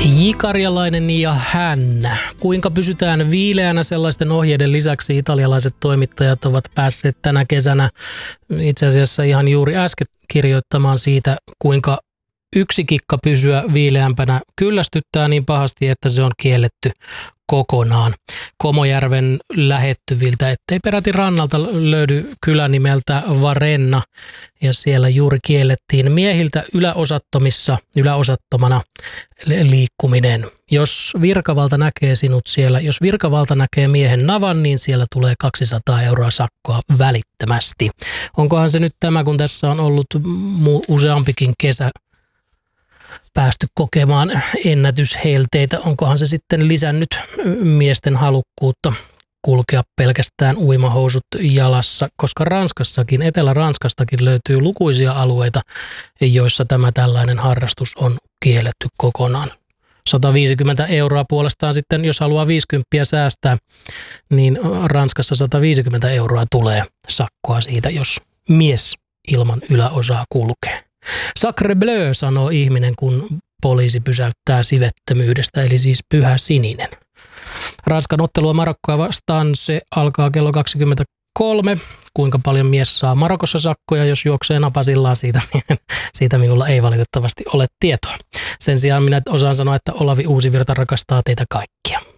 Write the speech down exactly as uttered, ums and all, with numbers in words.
J. Karjalainen ja hän. Kuinka pysytään viileänä, sellaisten ohjeiden lisäksi italialaiset toimittajat ovat päässeet tänä kesänä itse asiassa ihan juuri äsken kirjoittamaan siitä, kuinka yksi kikka pysyä viileämpänä kyllästyttää niin pahasti, että se on kielletty kokonaan. Komojärven lähettyviltä, ettei peräti rannalta löydy kylä nimeltä Varenna, ja siellä juuri kiellettiin miehiltä yläosattomissa, yläosattomana liikkuminen. Jos virkavalta näkee sinut siellä, jos virkavalta näkee miehen navan, niin siellä tulee kaksisataa euroa sakkoa välittömästi. Onkohan se nyt tämä, kun tässä on ollut useampikin kesä päästy kokemaan ennätyshelteitä, onkohan se sitten lisännyt miesten halukkuutta kulkea pelkästään uimahousut jalassa, koska Ranskassakin, Etelä-Ranskastakin löytyy lukuisia alueita, joissa tämä tällainen harrastus on kielletty kokonaan. sata viisikymmentä euroa puolestaan sitten, jos haluaa viisikymmentä säästää, niin Ranskassa sata viisikymmentä euroa tulee sakkoa siitä, jos mies ilman yläosaa kulkee. Sacre bleu, sanoo ihminen, kun poliisi pysäyttää sivettömyydestä, eli siis pyhä sininen. Ranskan ottelua Marokkoa vastaan, se alkaa kello kaksikymmentäkolme. Kuinka paljon mies saa Marokossa sakkoja, jos juoksee napasillaan, siitä, siitä minulla ei valitettavasti ole tietoa. Sen sijaan minä osaan sanoa, että Olavi Uusivirta rakastaa teitä kaikkia.